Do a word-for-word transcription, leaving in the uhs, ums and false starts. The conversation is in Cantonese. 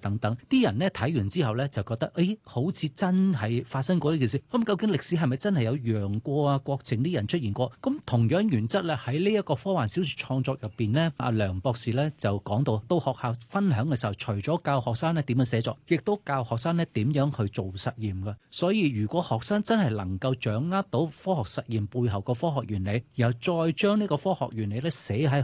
等等。啲人呢睇完之後呢，就覺得誒，好似真係發生過呢件事。咁究竟歷史係咪真係有楊過啊、郭靖啲人出現過？咁同樣原則咧喺呢一個科幻小說創作入邊呢，阿梁博士呢就講到，到學校分享嘅時候，除咗教學生呢點樣寫作，亦都教學生呢點樣去做實驗嘅。所以如果學生真係能夠掌握到科學實驗背後個科學原理，然後再將呢個科學原理咧寫喺